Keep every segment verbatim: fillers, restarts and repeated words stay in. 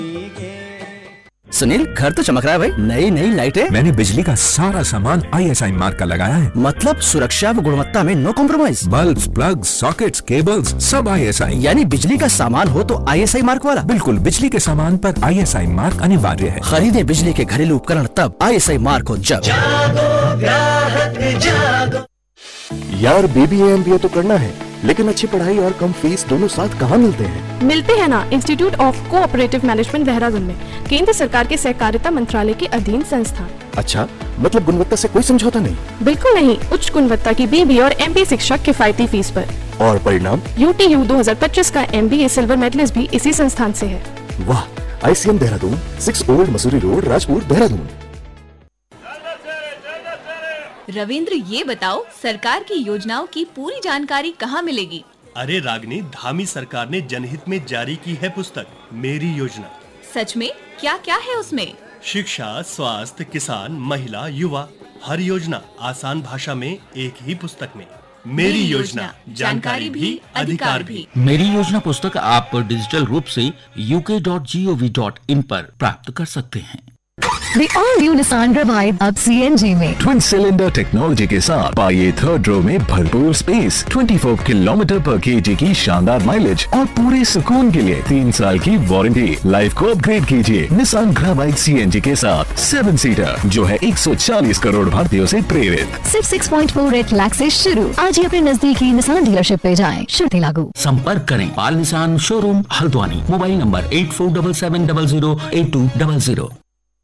सुनील, घर तो चमक रहा है भाई। नई नई लाइटें। मैंने बिजली का सारा सामान आई एस आई मार्क का लगाया है। मतलब सुरक्षा व गुणवत्ता में no compromise. Bulbs, plugs, sockets, cables सब आई एस आई। यानी बिजली का सामान हो तो आई एस आई मार्क वाला। बिल्कुल, बिजली के सामान पर आई एस आई मार्क अनिवार्य है। खरीदे बिजली के घरेलू उपकरण तब आई एस आई मार्क हो जब। जागो ग्राहक जागो। यार बीबीए एमबीए तो करना है, लेकिन अच्छी पढ़ाई और कम फीस दोनों साथ कहाँ मिलते हैं? मिलते हैं ना, institute of cooperative management Dehradun में, केंद्र सरकार के सहकारिता मंत्रालय के अधीन संस्थान। अच्छा, मतलब गुणवत्ता से कोई समझौता नहीं? बिल्कुल नहीं, उच्च गुणवत्ता की बीबीए और एमबीए शिक्षा किफायती फीस पर। और परिणाम? यूटीयू दो हज़ार पच्चीस का एमबीए सिल्वर मेडलिस्ट भी इसी संस्थान से है। वाह, ICM Dehradun, six old Mussoorie road, Rajpur, Dehradun. Ravindra, ये बताओ सरकार की योजनाओं की पूरी जानकारी कहाँ मिलेगी? अरे रागनी, धामी सरकार ने जनहित में जारी की है पुस्तक मेरी योजना। सच में? क्या क्या है उसमें? शिक्षा, स्वास्थ्य, किसान, महिला, युवा, हर योजना आसान भाषा में एक ही पुस्तक में। मेरी योजना, जानकारी भी अधिकार भी। मेरी योजना पुस्तक आप डिजिटल रूप से यू के dot G O V dot in पर प्राप्त कर सकते हैं। The all-new Nissan Revive अब सी एन जी में ट्विन सिलेंडर टेक्नोलॉजी के साथ पाइए थर्ड रो में भरपूर स्पेस, चौबीस किलोमीटर पर केजी की शानदार माइलेज और पूरे सुकून के लिए तीन साल की वारंटी। लाइफ को अपग्रेड कीजिए निसान ग्राबाइक सी एन जी के साथ, सेवन सीटर जो है एक सौ चालीस करोड़ भारतीयों से प्रेरित। सिर्फ छह पॉइंट चार लाख से शुरू। आज ही अपने नजदीकी निसान डीलरशिप पे जाएं, शर्तें लागू। संपर्क करें पाल Nissan showroom Haldwani. Mobile number eight four double seven double zero eight to double zero.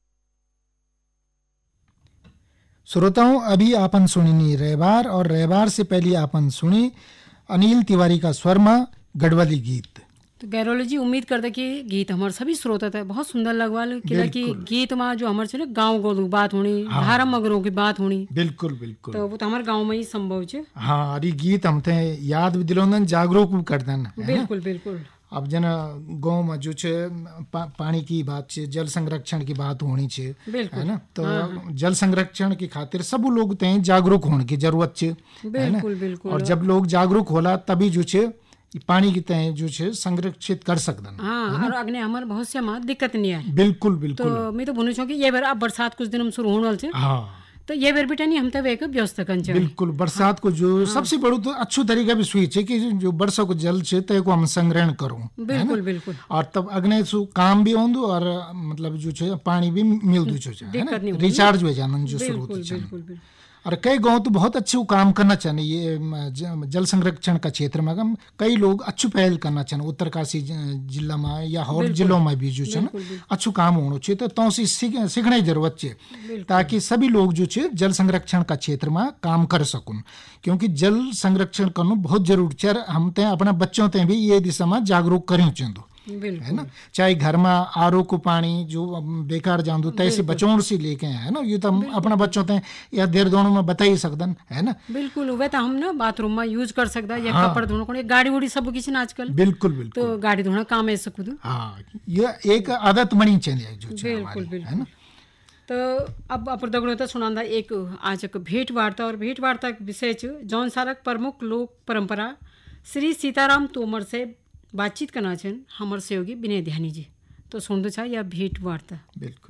श्रोताओं, अभी आपन सुनिनी रेबार और रेबार से पहले आपन सुनी अनिल तिवारी का स्वरमा गढ़वाली गीत। तो गैरोली जी, उम्मीद करते कि गीत हमारे सभी श्रोता थे बहुत सुंदर लगवाल कि गीत में जो हमारे चले गाँव गोलू बात होनी, हाँ, धारा मगरों की बात होनी। बिल्कुल बिल्कुल, तो वो तो हमारे गाँव में ही संभव है। हाँ, अरे गीत हम थे याद भी दिलोन, जागरूक भी कर देना। बिल्कुल बिल्कुल। अब जना गाँव में जो छे पा, पानी की बात छे, जल संरक्षण की बात होनी छे, है ना? तो हाँ। जल संरक्षण की खातिर सब लोग ते जागरूक होने की जरूरत छे, है ना? बिल्कुल। और जब लोग जागरूक होला तभी जो छे पानी की तय जो छे संरक्षित कर सकते। हाँ, और अगने हमारे बहुत से दिक्कत नहीं है। बिल्कुल बिल्कुल। तो मैं तो बोलूँ कि ये बार अब बरसात कुछ दिन हम शुरू होने वाले। हाँ, तो ये बेर बेटा नहीं हम तब एक व्यवस्था कर। बिल्कुल, बरसात हाँ, को जो हाँ, सबसे बड़ो तो अच्छो तरीका भी सुई है कि जो वर्षा को जल छे तय को हम संग्रहण करूं। बिल्कुल बिल्कुल। और तब अग्ने सु काम भी होंदु और मतलब जो छे पानी भी मिल दु छे, है ना? रिचार्ज हो जाना जो स्रोत छे। और कई गाँव तो बहुत अच्छे काम करना चाहिए ये जल संरक्षण का क्षेत्र में। कई लोग अच्छू पहल करना चाहिए उत्तरकाशी जिला में या और जिलों में भी जो है ना अच्छू काम होना चाहिए। तो तो सीखने की जरूरत है ताकि सभी लोग जो है जल संरक्षण का क्षेत्र में काम कर सकूं, क्योंकि जल संरक्षण करना बहुत जरूरी है। हम ते अपने बच्चों ते भी ये दिशा में जागरूक करें चाहिए, है ना? चाहे घर में आरो को पानी जो बेकार जांदू तैसे बचों से लेके है ना, ये तो हम अपना बच्चों ते या देर दोनों में बता ही सकदन, है ना? बिल्कुल, वे तो हम ना बाथरूम में यूज कर सकदा या हाँ, कपड़े धोने को गाड़ी उड़ी सब किसी ना आजकल। बिल्कुल बिल्कुल। तो गाड़ी धोना काम ऐसे खुद। हाँ, ये एक आदत बनी चाहिए जो बिल्कुल बिल्कुल, है ना? तो अब अपर सुना एक आज एक भेंट वार्ता और भेंट वार्ता विषय जौन सारक प्रमुख लोक परंपरा श्री सीताराम तोमर से बातचीत करना चाहिए हमारे सहयोगी विनय ध्यानी जी। तो सुन दो या भेंट वार्ता। बिल्कुल।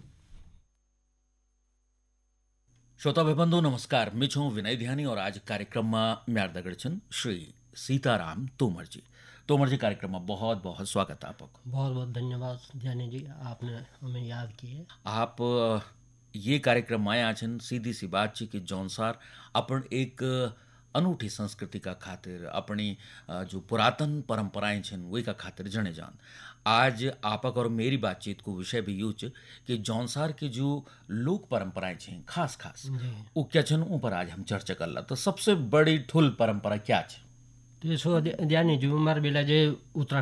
श्रोता बंधु नमस्कार, मैं छूँ विनय ध्यानी और आज कार्यक्रम में म्यार दगड़चन श्री सीताराम तोमर जी। तोमर जी, कार्यक्रम में बहुत बहुत स्वागत है आपको। बहुत बहुत धन्यवाद ध्यानी जी, आपने हमें याद किए। आप ये कार्यक्रम आया छन सीधी सी बात छी कि जौनसार अपन एक अनूठी संस्कृति का खातिर अपनी जो पुरातन परंपराएं छन वही का खातिर जने जान। आज आपक और मेरी बातचीत को विषय भी यूच कि जौनसार की जो लोक परंपराएं छन खास खास वो क्या छन ऊपर आज हम चर्चा कर ला। तो सबसे बड़ी ठुल परंपरा क्या छे? तो ध्यानी जी, हमारे बेला जे उत्तराखंड